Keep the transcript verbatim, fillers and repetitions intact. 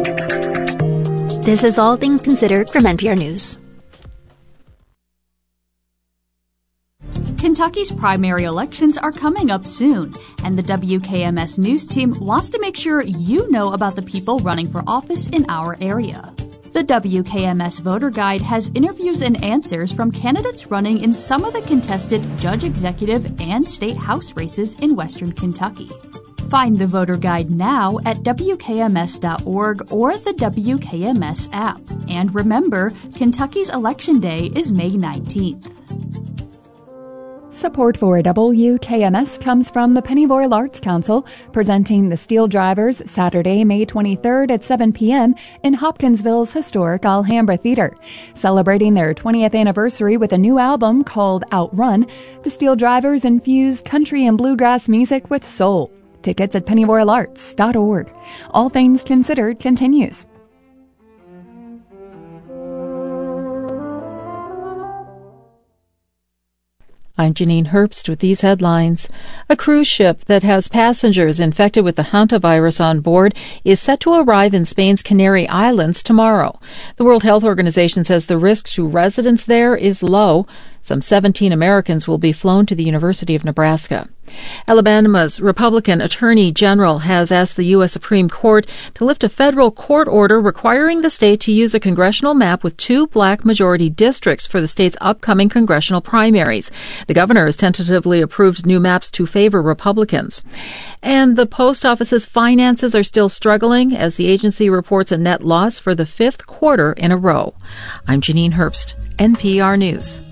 This is All Things Considered from N P R News. Kentucky's primary elections are coming up soon, and the W K M S News team wants to make sure you know about the people running for office in our area. The W K M S Voter Guide has interviews and answers from candidates running in some of the contested judge executive and state house races in western Kentucky. Find the Voter Guide now at W K M S dot org or the W K M S app. And remember, Kentucky's Election Day is May nineteenth. Support for W K M S comes from the Pennyroyal Arts Council, presenting The Steel Drivers Saturday, May twenty-third at seven p.m. in Hopkinsville's historic Alhambra Theater. Celebrating their twentieth anniversary with a new album called Outrun, the Steel Drivers infuse country and bluegrass music with soul. Tickets at pennyroyal arts dot org. All Things Considered continues. I'm Janine Herbst with these headlines. A cruise ship that has passengers infected with the hantavirus on board is set to arrive in Spain's Canary Islands tomorrow. The World Health Organization says the risk to residents there is low. Some seventeen Americans will be flown to the University of Nebraska. Alabama's Republican Attorney General has asked the U S Supreme Court to lift a federal court order requiring the state to use a congressional map with two black majority districts for the state's upcoming congressional primaries. The governor has tentatively approved new maps to favor Republicans. And the post office's finances are still struggling as the agency reports a net loss for the fifth quarter in a row. I'm Janine Herbst, N P R News.